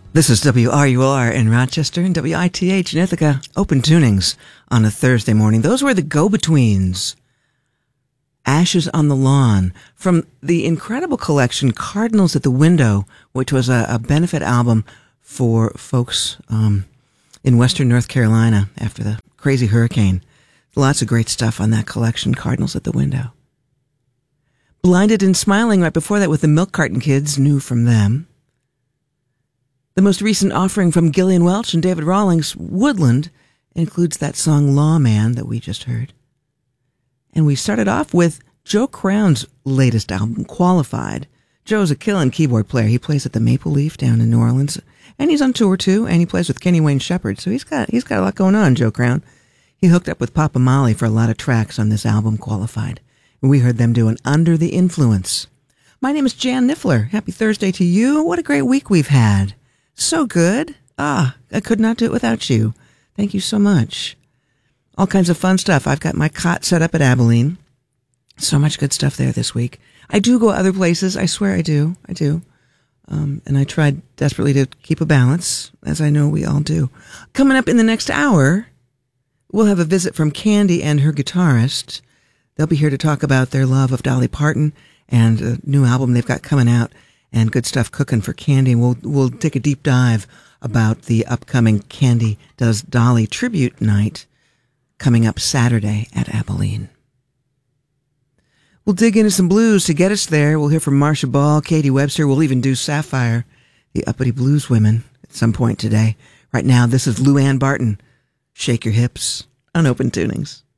This is WRUR in Rochester and WITH in Ithaca. Open tunings on a Thursday morning. Those were the Go-Betweens. Ashes on the Lawn from the incredible collection Cardinals at the Window, which was a benefit album for folks in western North Carolina after the crazy hurricane. Lots of great stuff on that collection, Cardinals at the Window. Blinded and Smiling right before that with the Milk Carton Kids, New from Them. The most recent offering from Gillian Welch and David Rawlings, Woodland, includes that song Lawman that we just heard. And we started off with Joe Crown's latest album, Qualified. Joe's a killin' keyboard player. He plays at the Maple Leaf down in New Orleans, and he's on tour too, and he plays with Kenny Wayne Shepherd, so he's got a lot going on, Joe Crown. He hooked up with Papa Molly for a lot of tracks on this album, Qualified. And we heard them doing Under the Influence. My name is Jan Niffler. Happy Thursday to you. What a great week we've had. So good. I could not do it without you. Thank you so much. All kinds of fun stuff. I've got my cot set up at Abilene. So much good stuff there this week. I do go other places. I swear I do. And I tried desperately to keep a balance, as I know we all do. Coming up in the next hour, we'll have a visit from Candy and her guitarist. They'll be here to talk about their love of Dolly Parton and a new album they've got coming out. And good stuff cooking for Candy. We'll take a deep dive about the upcoming Candy Does Dolly tribute night coming up Saturday at Abilene. We'll dig into some blues to get us there. We'll hear from Marcia Ball, Katie Webster. We'll even do Sapphire, the uppity blues women, at some point today. Right now, this is Lou Ann Barton. Shake Your Hips on Open Tunings.